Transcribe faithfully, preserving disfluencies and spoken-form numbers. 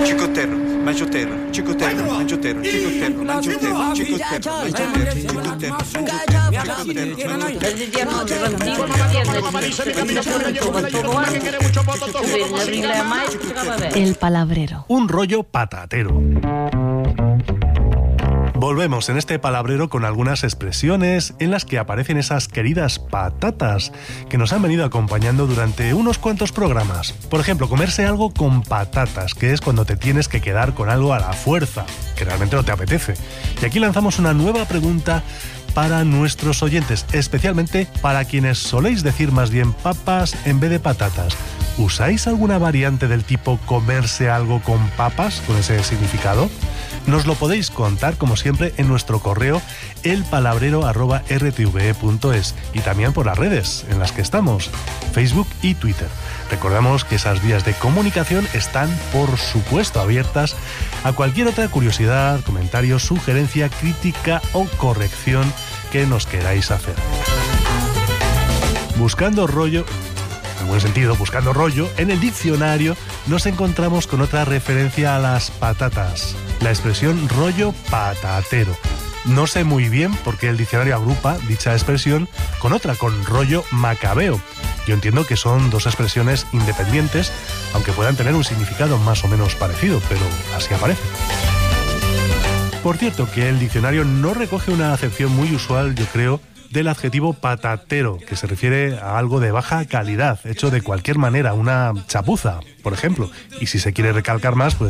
Chicotero, mangiotero, chicotero, mangiotero, chicotero, mangiotero, chicotero, mangiotero, chicotero. El palabrero. Un rollo patatero. Volvemos en este palabrero con algunas expresiones en las que aparecen esas queridas patatas que nos han venido acompañando durante unos cuantos programas. Por ejemplo, comerse algo con patatas, que es cuando te tienes que quedar con algo a la fuerza, que realmente no te apetece. Y aquí lanzamos una nueva pregunta para nuestros oyentes, especialmente para quienes soléis decir más bien papas en vez de patatas. ¿Usáis alguna variante del tipo comerse algo con papas, con ese significado? Nos lo podéis contar, como siempre, en nuestro correo elpalabrero arroba r t v e punto es y también por las redes en las que estamos, Facebook y Twitter. Recordamos que esas vías de comunicación están, por supuesto, abiertas a cualquier otra curiosidad, comentario, sugerencia, crítica o corrección que nos queráis hacer. Buscando rollo... En buen sentido, buscando rollo, en el diccionario nos encontramos con otra referencia a las patatas, la expresión rollo patatero. No sé muy bien por qué el diccionario agrupa dicha expresión con otra, con rollo macabeo. Yo entiendo que son dos expresiones independientes, aunque puedan tener un significado más o menos parecido, pero así aparece. Por cierto, que el diccionario no recoge una acepción muy usual, yo creo, del adjetivo patatero, que se refiere a algo de baja calidad, hecho de cualquier manera, una chapuza, por ejemplo. Y si se quiere recalcar más, pues